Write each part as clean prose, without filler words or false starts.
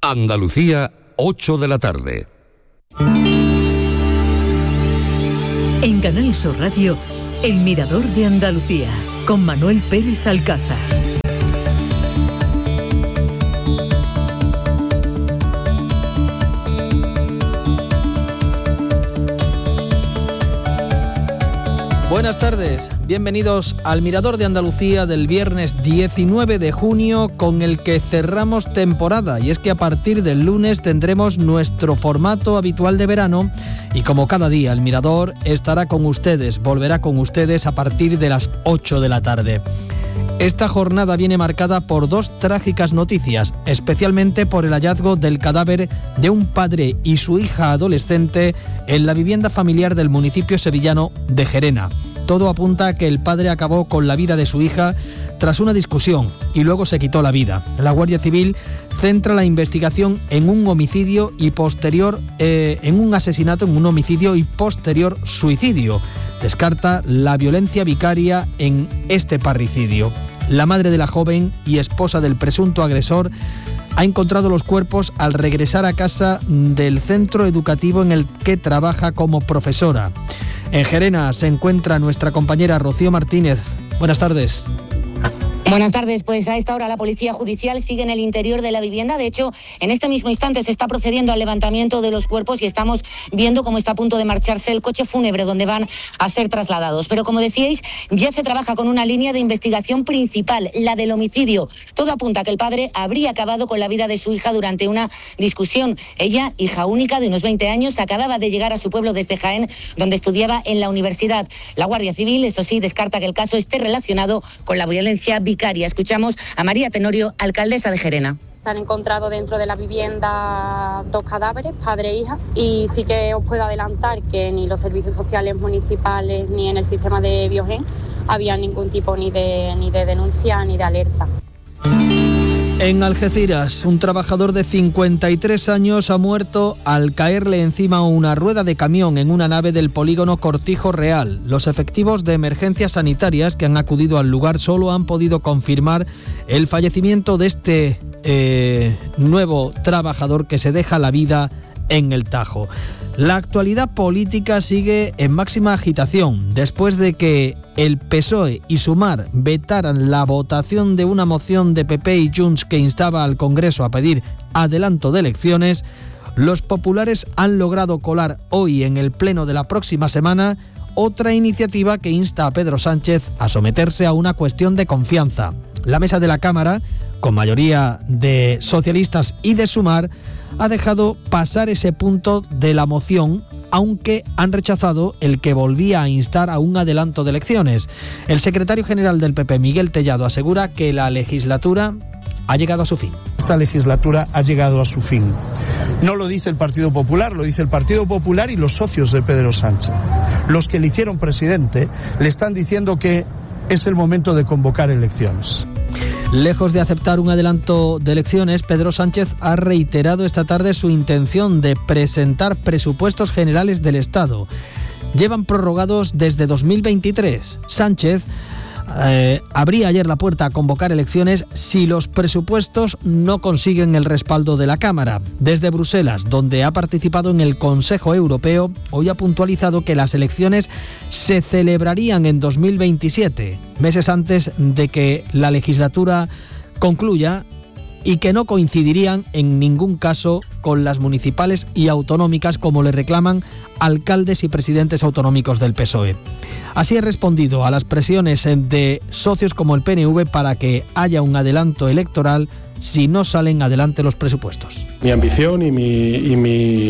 Andalucía, 8 de la tarde. En Canal Sur Radio, El Mirador de Andalucía, con Manuel Pérez Alcázar. Buenas tardes, bienvenidos al Mirador de Andalucía del viernes 19 de junio con el que cerramos temporada, y es que a partir del lunes tendremos nuestro formato habitual de verano y como cada día el Mirador estará con ustedes, volverá con ustedes a partir de las 8 de la tarde. Esta jornada viene marcada por dos trágicas noticias, especialmente por el hallazgo del cadáver de un padre y su hija adolescente en la vivienda familiar del municipio sevillano de Gerena. Todo apunta a que el padre acabó con la vida de su hija tras una discusión y luego se quitó la vida. La Guardia Civil centra la investigación en un homicidio y posterior en un asesinato, en un homicidio y posterior suicidio. Descarta la violencia vicaria en este parricidio. La madre de la joven y esposa del presunto agresor ha encontrado los cuerpos al regresar a casa del centro educativo en el que trabaja como profesora. En Gerena se encuentra nuestra compañera Rocío Martínez. Buenas tardes. Buenas tardes, pues a esta hora la Policía Judicial sigue en el interior de la vivienda. De hecho, en este mismo instante se está procediendo al levantamiento de los cuerpos y estamos viendo cómo está a punto de marcharse el coche fúnebre donde van a ser trasladados. Pero como decíais, ya se trabaja con una línea de investigación principal, la del homicidio. Todo apunta a que el padre habría acabado con la vida de su hija durante una discusión. Ella, hija única de unos 20 años, acababa de llegar a su pueblo desde Jaén, donde estudiaba en la universidad. La Guardia Civil, eso sí, descarta que el caso esté relacionado con la violencia vicaria. Escuchamos a María Tenorio, alcaldesa de Gerena. Se han encontrado dentro de la vivienda dos cadáveres, padre e hija, y sí que os puedo adelantar que ni los servicios sociales municipales ni en el sistema de Biogen había ningún tipo ni de denuncia ni de alerta. En Algeciras, un trabajador de 53 años ha muerto al caerle encima una rueda de camión en una nave del polígono Cortijo Real. Los efectivos de emergencias sanitarias que han acudido al lugar solo han podido confirmar el fallecimiento de este nuevo trabajador que se deja la vida en el Tajo. La actualidad política sigue en máxima agitación después de que el PSOE y Sumar vetaran la votación de una moción de PP y Junts que instaba al Congreso a pedir adelanto de elecciones. Los populares han logrado colar hoy en el pleno de la próxima semana otra iniciativa que insta a Pedro Sánchez a someterse a una cuestión de confianza. La mesa de la Cámara, con mayoría de socialistas y de Sumar, ha dejado pasar ese punto de la moción, aunque han rechazado el que volvía a instar a un adelanto de elecciones. El secretario general del PP, Miguel Tellado, asegura que la legislatura ha llegado a su fin. Esta legislatura ha llegado a su fin. No lo dice el Partido Popular, lo dice el Partido Popular y los socios de Pedro Sánchez. Los que le hicieron presidente le están diciendo que es el momento de convocar elecciones. Lejos de aceptar un adelanto de elecciones, Pedro Sánchez ha reiterado esta tarde su intención de presentar presupuestos generales del Estado. Llevan prorrogados desde 2023. Sánchez abría ayer la puerta a convocar elecciones si los presupuestos no consiguen el respaldo de la Cámara. Desde Bruselas, donde ha participado en el Consejo Europeo, hoy ha puntualizado que las elecciones se celebrarían en 2027, meses antes de que la legislatura concluya, y que no coincidirían en ningún caso con las municipales y autonómicas, como le reclaman alcaldes y presidentes autonómicos del PSOE. Así he respondido a las presiones de socios como el PNV para que haya un adelanto electoral si no salen adelante los presupuestos. Mi ambición y mi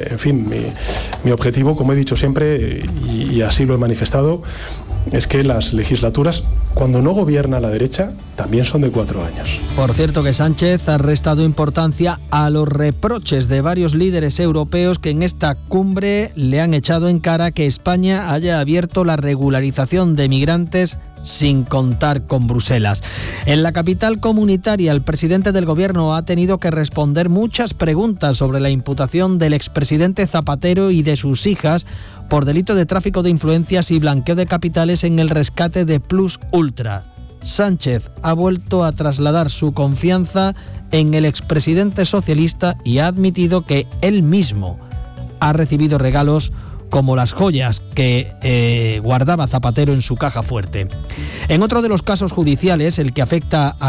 objetivo, como he dicho siempre, y así lo he manifestado, es que las legislaturas, cuando no gobierna la derecha, también son de 4 años. Por cierto, que Sánchez ha restado importancia a los reproches de varios líderes europeos que en esta cumbre le han echado en cara que España haya abierto la regularización de migrantes sin contar con Bruselas. En la capital comunitaria, el presidente del gobierno ha tenido que responder muchas preguntas sobre la imputación del expresidente Zapatero y de sus hijas por delito de tráfico de influencias y blanqueo de capitales en el rescate de Plus Ultra. Sánchez ha vuelto a trasladar su confianza en el expresidente socialista y ha admitido que él mismo ha recibido regalos como las joyas que guardaba Zapatero en su caja fuerte. En otro de los casos judiciales, el que afecta a